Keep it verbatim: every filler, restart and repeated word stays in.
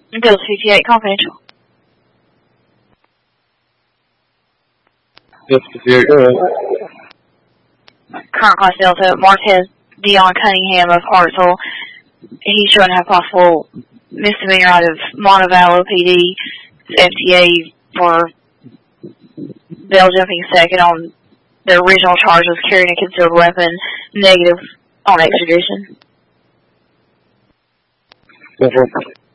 Bill fifty-eight, confidential. Bill fifty-eight, go ahead. Current class Delta, Martez Dion Cunningham of Hartsville. He's showing to have possible misdemeanor out of Montevallo P D, F T A for bail jumping second on the original charge was carrying a concealed weapon, negative on extradition. Go ahead.